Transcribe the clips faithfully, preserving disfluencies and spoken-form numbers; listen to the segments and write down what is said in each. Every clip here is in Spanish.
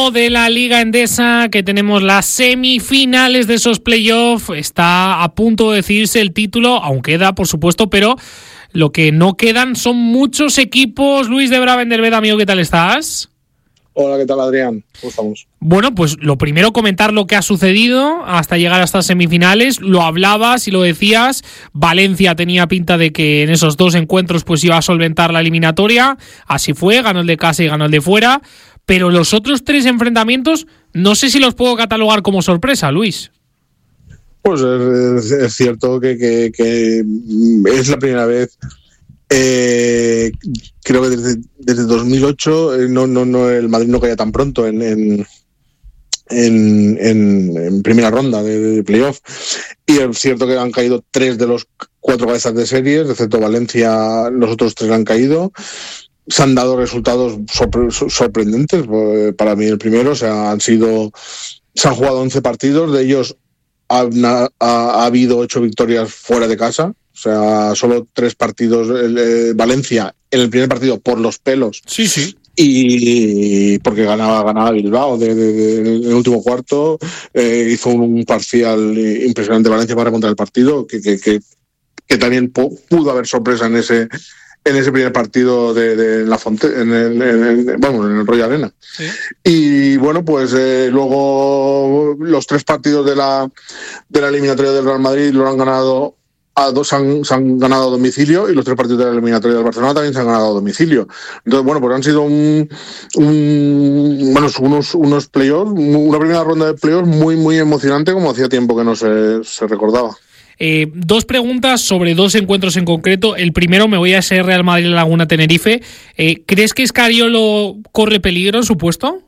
De la Liga Endesa, que tenemos las semifinales de esos playoffs, está a punto de decidirse el título, aún queda, por supuesto, pero lo que no quedan son muchos equipos. Luis de Bravenderved, amigo, ¿qué tal estás? Hola, ¿qué tal, Adrián? ¿Cómo estamos? Bueno, pues lo primero, comentar lo que ha sucedido hasta llegar a estas semifinales. Lo hablabas y lo decías, Valencia tenía pinta de que en esos dos encuentros pues iba a solventar la eliminatoria, así fue, ganó el de casa y ganó el de fuera. Pero los otros tres enfrentamientos, no sé si los puedo catalogar como sorpresa, Luis. Pues es, es cierto que, que, que es la primera vez, eh, creo que desde, desde dos mil ocho, eh, no, no, no, el Madrid no caía tan pronto en, en, en, en, en primera ronda de, de playoff. Y es cierto que han caído tres de los cuatro cabezas de series, excepto Valencia, los otros tres han caído. Se han dado resultados sorpre- sorprendentes. Para mí el primero, o sea, han sido, se han jugado once partidos, de ellos ha, ha, ha habido ocho victorias fuera de casa, o sea, solo tres partidos, eh, Valencia en el primer partido por los pelos. Sí, sí. Y porque ganaba ganaba Bilbao de, de, de, en el último cuarto, eh, hizo un, un parcial impresionante Valencia para remontar el partido, que, que, que, que también po- pudo haber sorpresa en ese en ese primer partido de, de la Fonte, en el, en el, bueno, en el Royal Arena. Sí. Y bueno, pues eh, luego los tres partidos de la de la eliminatoria del Real Madrid lo han ganado a dos, han, se han ganado a domicilio, y los tres partidos de la eliminatoria del Barcelona también se han ganado a domicilio. Entonces, bueno, pues han sido un, un bueno, unos, unos playoffs, una primera ronda de playoffs muy, muy emocionante, como hacía tiempo que no se, se recordaba. Eh, dos preguntas sobre dos encuentros en concreto. El primero, me voy a ese Real Madrid-Laguna Tenerife. Eh, ¿Crees que Scariolo corre peligro en su puesto?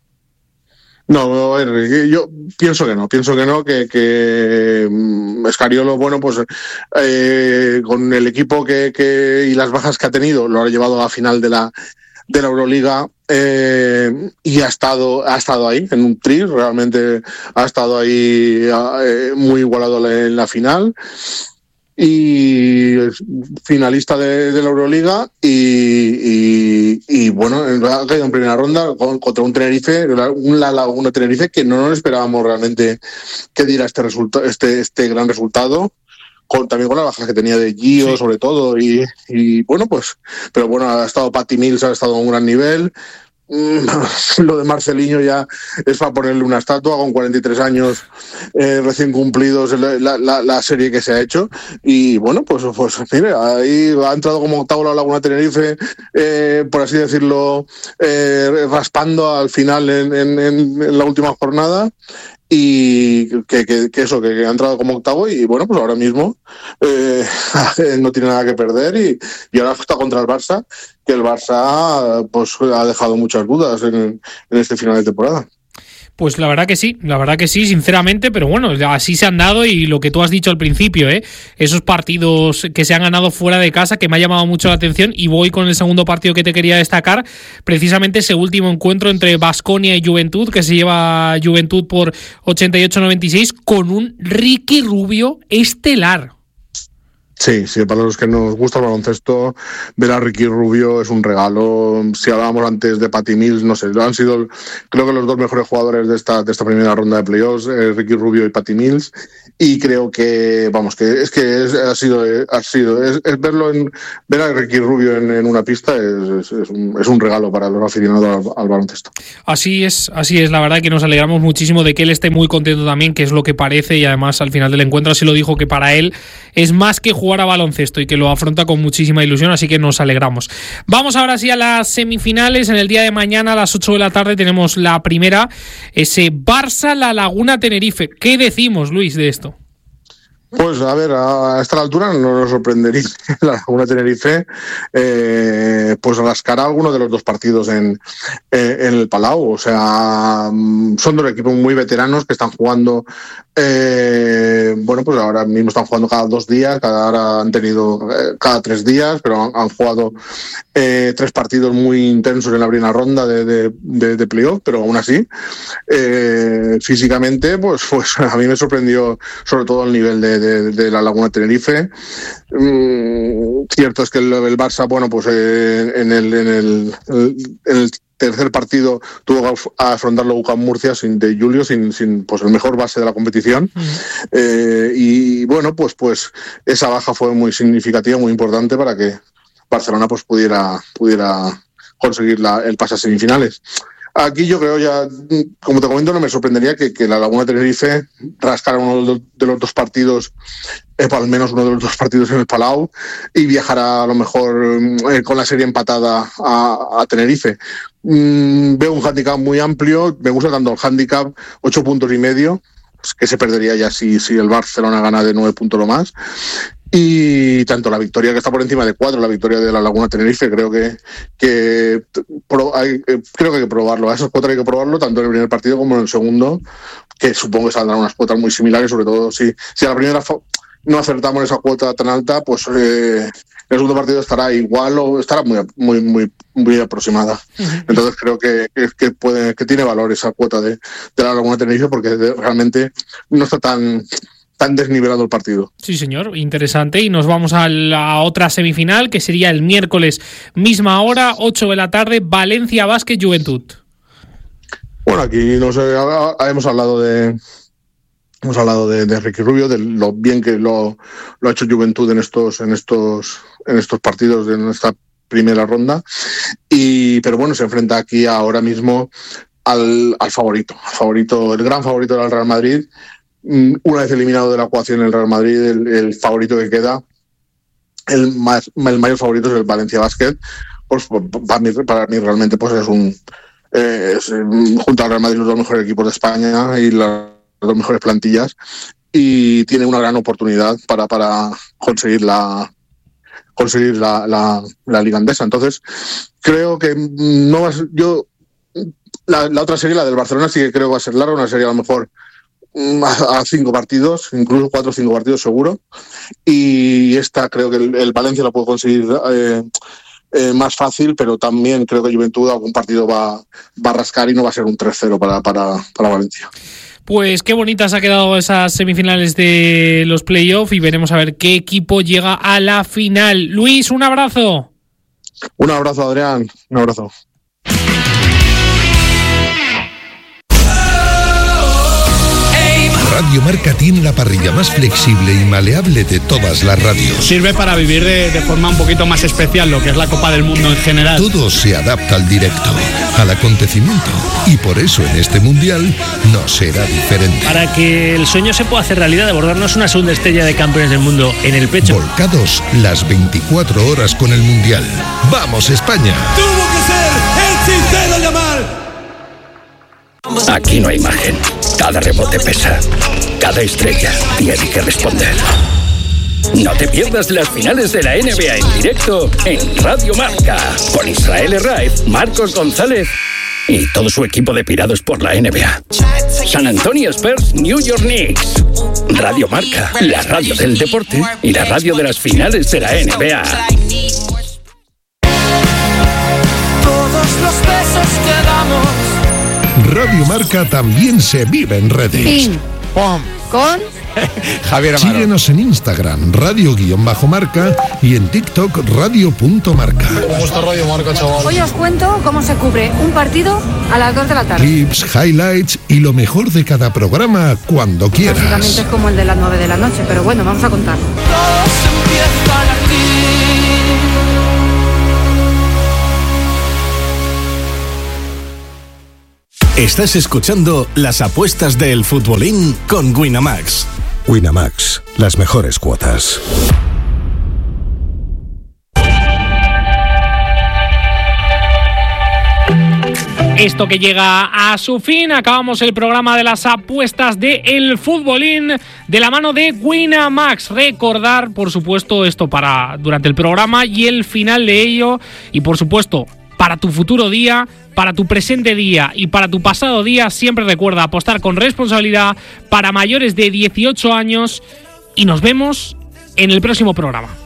No, a ver, yo pienso que no, pienso que no, que, que Scariolo, bueno, pues eh, con el equipo que, que y las bajas que ha tenido, lo ha llevado a la final de la de la Euroliga, eh, y ha estado ha estado ahí en un tri, realmente ha estado ahí eh, muy igualado en la final, y finalista de, de la Euroliga, y, y, y bueno, ha caído en primera ronda contra un Tenerife, un La Laguna Tenerife, que no nos esperábamos realmente que diera este resultado, este, este gran resultado. Con, también con la baja que tenía de Gio, sí, sobre todo, y, y bueno, pues, pero bueno, ha estado Patty Mills, ha estado a un gran nivel. Lo de Marcelinho ya es para ponerle una estatua, con cuarenta y tres años eh, recién cumplidos, la, la, la serie que se ha hecho. Y bueno, pues, pues mire, ahí ha entrado como octavo la Laguna Tenerife, eh, por así decirlo, eh, raspando al final en, en, en la última jornada. Y que, que, que eso, que, que ha entrado como octavo, y bueno, pues ahora mismo eh, no tiene nada que perder, y, y ahora está contra el Barça, que el Barça pues ha dejado muchas dudas en, en este final de temporada. Pues la verdad que sí, la verdad que sí, sinceramente, pero bueno, así se han dado, y lo que tú has dicho al principio, ¿eh? Esos partidos que se han ganado fuera de casa, que me ha llamado mucho la atención, y voy con el segundo partido que te quería destacar, precisamente ese último encuentro entre Baskonia y Juventud, que se lleva Juventud por ochenta y ocho a noventa y seis, con un Ricky Rubio estelar. Sí, sí, para los que nos gusta el baloncesto, ver a Ricky Rubio es un regalo. Si hablábamos antes de Patty Mills, no sé, han sido, creo que los dos mejores jugadores de esta de esta primera ronda de playoffs, eh, Ricky Rubio y Patty Mills, y creo que, vamos, que es que es, ha sido, ha sido, es, es verlo en, ver a Ricky Rubio en, en una pista es, es, es, un, es un regalo para los aficionados al, al baloncesto. Así es, así es, la verdad que nos alegramos muchísimo de que él esté muy contento también, que es lo que parece, y además al final del encuentro así lo dijo, que para él es más que jugar a baloncesto y que lo afronta con muchísima ilusión, así que nos alegramos. Vamos ahora sí a las semifinales. En el día de mañana a las ocho de la tarde tenemos la primera, ese Barça-La Laguna Tenerife. ¿Qué decimos, Luis, de esto? Pues a ver, a esta altura no nos sorprendería la Laguna Tenerife eh, pues rascará alguno de los dos partidos en, eh, en el Palau. O sea, son dos equipos muy veteranos que están jugando, eh, bueno, pues ahora mismo están jugando cada dos días, cada hora han tenido eh, cada tres días, pero han, han jugado eh, tres partidos muy intensos en la primera ronda de, de, de, de playoff, pero aún así, eh, físicamente, pues, pues a mí me sorprendió sobre todo el nivel de De, de la Laguna Tenerife. Mm, cierto es que el, el Barça, bueno, pues eh, en, el, en, el, en el tercer partido tuvo que afrontarlo U C A M Murcia sin de Julio, sin, sin pues el mejor base de la competición. Mm. Eh, y bueno, pues, pues esa baja fue muy significativa, muy importante para que Barcelona pues pudiera, pudiera conseguir la, el pase a semifinales. Aquí yo creo ya, como te comento, no me sorprendería que, que la Laguna Tenerife rascara uno de los dos partidos, eh, al menos uno de los dos partidos en el Palau, y viajara a lo mejor eh, con la serie empatada a, a Tenerife. Mm, veo un hándicap muy amplio, me gusta tanto el hándicap, ocho puntos y medio, que se perdería ya si, si el Barcelona gana de nueve puntos o más. Y tanto la victoria, que está por encima de cuatro, la victoria de la Laguna Tenerife, creo que, que pro, hay, creo que hay que probarlo. A esos cuatro hay que probarlo, tanto en el primer partido como en el segundo, que supongo que saldrán unas cuotas muy similares, sobre todo si, si a la primera no acertamos esa cuota tan alta, pues eh, el segundo partido estará igual o estará muy muy muy, muy aproximada. Uh-huh. Entonces creo que, que, que, puede, que tiene valor esa cuota de, de la Laguna Tenerife, porque realmente no está tan... tan desnivelado el partido. Sí, señor, interesante. Y nos vamos a la otra semifinal, que sería el miércoles, misma hora, ocho de la tarde, Valencia Basket Juventud. Bueno, aquí no sé, hemos hablado de hemos hablado de, de Ricky Rubio, de lo bien que lo, lo ha hecho Juventud en estos, en estos, en estos partidos, en esta primera ronda. Y pero bueno, se enfrenta aquí ahora mismo al, al favorito, al favorito, el gran favorito del Real Madrid. Una vez eliminado de la ecuación el Real Madrid, el, el favorito que queda, el, más, el mayor favorito es el Valencia Basket. Pues para mí, para mí realmente pues es un eh, es, junto al Real Madrid, los dos mejores equipos de España y las dos mejores plantillas, y tiene una gran oportunidad para, para conseguir la conseguir la, la, la Liga Andesa. Entonces creo que no va a ser, yo la, la otra serie, la del Barcelona, sí que creo que va a ser larga, una serie a lo mejor a cinco partidos, incluso cuatro o cinco partidos seguro, y esta creo que el, el Valencia la puede conseguir eh, eh, más fácil, pero también creo que Juventud algún partido va, va a rascar y no va a ser un tres cero para, para, para Valencia. Pues qué bonitas ha quedado esas semifinales de los playoffs, y veremos a ver qué equipo llega a la final. Luis, un abrazo. Un abrazo, Adrián, un abrazo. Radio Marca tiene la parrilla más flexible y maleable de todas las radios. Sirve para vivir de, de forma un poquito más especial lo que es la Copa del Mundo en general. Todo se adapta al directo, al acontecimiento, y por eso en este Mundial no será diferente. Para que el sueño se pueda hacer realidad de bordarnos una segunda estrella de campeones del mundo en el pecho. Volcados las veinticuatro horas con el Mundial. ¡Vamos, España! ¡Tuvo que ser el sincero Yamal! Aquí no hay margen. Cada rebote pesa. Cada estrella tiene que responder. No te pierdas las finales de la N B A en directo en Radio Marca, con Israel Herraiz, Marcos González y todo su equipo de pirados por la N B A. San Antonio Spurs, New York Knicks. Radio Marca, la radio del deporte y la radio de las finales de la N B A. Todos los besos que damos. Radio Marca también se vive en redes. Pim, pom, con Javier Amaro. Síguenos en Instagram, radio-marca, y en TikTok, radio.marca. ¿Cómo está Radio Marca, chaval? Hoy os cuento cómo se cubre un partido a las dos de la tarde. Clips, highlights y lo mejor de cada programa cuando quieras. Básicamente es como el de las nueve de la noche, pero bueno, vamos a contar. Todos empiezan aquí. Estás escuchando las apuestas del futbolín con Winamax. Winamax, las mejores cuotas. Esto que llega a su fin, acabamos el programa de las apuestas de El Futbolín de la mano de Winamax. Recordar, por supuesto, esto para durante el programa y el final de ello, y por supuesto, para tu futuro día, para tu presente día y para tu pasado día, siempre recuerda apostar con responsabilidad para mayores de dieciocho años, y nos vemos en el próximo programa.